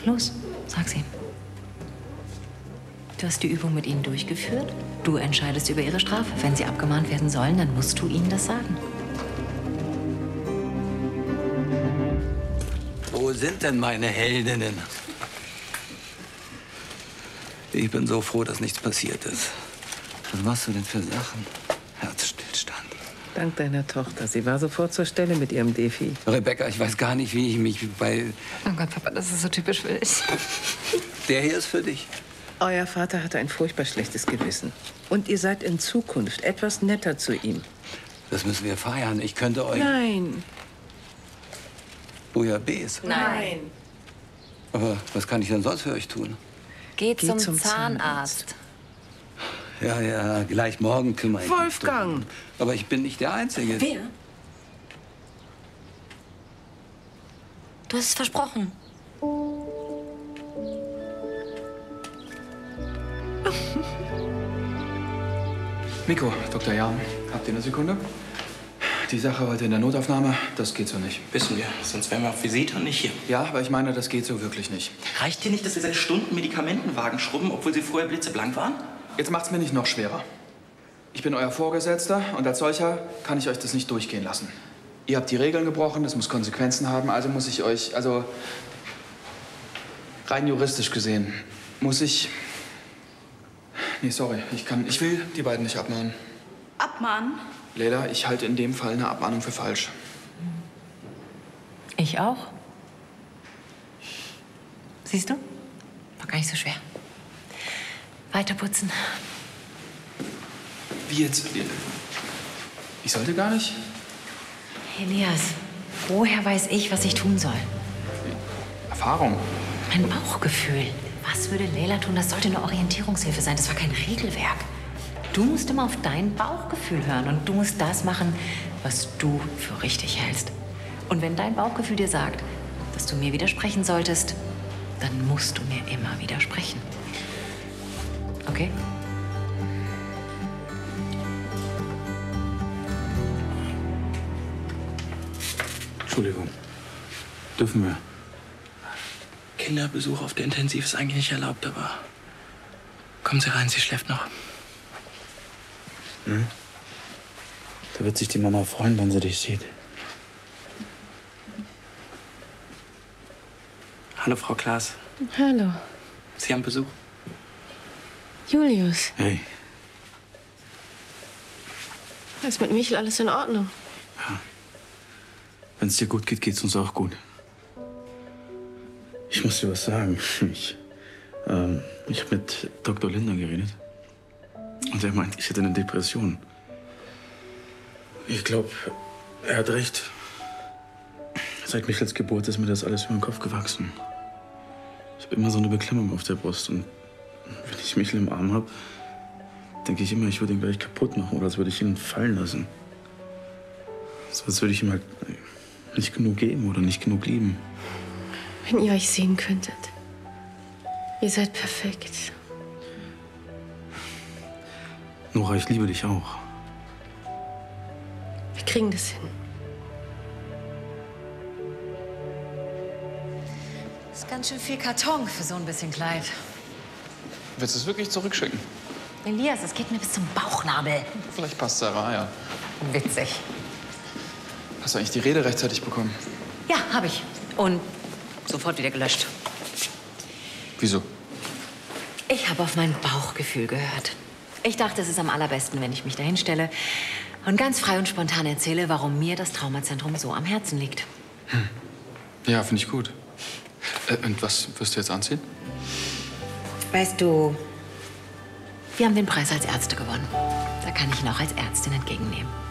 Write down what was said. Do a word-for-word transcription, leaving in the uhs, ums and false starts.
Los, sag's ihm. Du hast die Übung mit ihnen durchgeführt. Du entscheidest über ihre Strafe. Wenn sie abgemahnt werden sollen, dann musst du ihnen das sagen. Wo sind denn meine Heldinnen? Ich bin so froh, dass nichts passiert ist. Was machst du denn für Sachen? Herzstillstand. Dank deiner Tochter. Sie war sofort zur Stelle mit ihrem Defi. Rebecca, ich weiß gar nicht, wie ich mich bei... Oh Gott, Papa, das ist so typisch für dich. Der hier ist für dich. Euer Vater hatte ein furchtbar schlechtes Gewissen. Und ihr seid in Zukunft etwas netter zu ihm. Das müssen wir feiern. Ich könnte euch... Nein. Bouillabaisse. Nein. Aber was kann ich denn sonst für euch tun? Geh, Geh zum, zum Zahnarzt. Ja, ja, gleich morgen kümmere ich mich Wolfgang! drum. Aber ich bin nicht der Einzige. Wer? Du hast es versprochen. Miko, Doktor Jahn, habt ihr eine Sekunde? Die Sache heute in der Notaufnahme, das geht so nicht. Wissen wir, sonst wären wir auf Visite und nicht hier. Ja, aber ich meine, das geht so wirklich nicht. Reicht dir nicht, dass wir seit Stunden Medikamentenwagen schrubben, obwohl sie vorher blitzeblank waren? Jetzt macht's mir nicht noch schwerer. Ich bin euer Vorgesetzter und als solcher kann ich euch das nicht durchgehen lassen. Ihr habt die Regeln gebrochen, das muss Konsequenzen haben, also muss ich euch, also rein juristisch gesehen, muss ich... Nee, sorry, ich kann, ich will die beiden nicht abmahnen. Abmahnen? Leila, ich halte in dem Fall eine Abmahnung für falsch. Ich auch. Siehst du? War gar nicht so schwer. Weiterputzen. Wie jetzt? Ich sollte gar nicht? Elias, woher weiß ich, was ich tun soll? Erfahrung. Mein Bauchgefühl. Was würde Leila tun? Das sollte eine Orientierungshilfe sein. Das war kein Regelwerk. Du musst immer auf dein Bauchgefühl hören und du musst das machen, was du für richtig hältst. Und wenn dein Bauchgefühl dir sagt, dass du mir widersprechen solltest, dann musst du mir immer widersprechen. Okay? Entschuldigung. Dürfen wir? Kinderbesuch auf der Intensiv ist eigentlich nicht erlaubt, aber... Kommen Sie rein, sie schläft noch. Hm? Da wird sich die Mama freuen, wenn sie dich sieht. Hallo, Frau Klaas. Hallo. Sie haben Besuch? Julius. Hey. Ist mit Michel alles in Ordnung? Ja. Wenn es dir gut geht, geht's uns auch gut. Ich muss dir was sagen. Ich, ähm, ich habe mit Doktor Linder geredet. Und er meint, ich hätte eine Depression. Ich glaube, er hat recht. Seit Michels Geburt ist mir das alles über den Kopf gewachsen. Ich habe immer so eine Beklemmung auf der Brust. Und wenn ich Michel im Arm habe, denke ich immer, ich würde ihn gleich kaputt machen oder als würde ich ihn fallen lassen. So als würde ich ihm halt nicht genug geben oder nicht genug lieben. Wenn ihr euch sehen könntet. Ihr seid perfekt. Nora, ich liebe dich auch. Wir kriegen das hin. Das ist ganz schön viel Karton für so ein bisschen Kleid. Willst du es wirklich zurückschicken? Elias, es geht mir bis zum Bauchnabel. Vielleicht passt Sarah, ja. Witzig. Hast du eigentlich die Rede rechtzeitig bekommen? Ja, habe ich. Und sofort wieder gelöscht. Wieso? Ich habe auf mein Bauchgefühl gehört. Ich dachte, es ist am allerbesten, wenn ich mich dahin stelle und ganz frei und spontan erzähle, warum mir das Traumazentrum so am Herzen liegt. Hm. Ja, finde ich gut. Äh, und was wirst du jetzt anziehen? Weißt du, wir haben den Preis als Ärzte gewonnen. Da kann ich ihn auch als Ärztin entgegennehmen.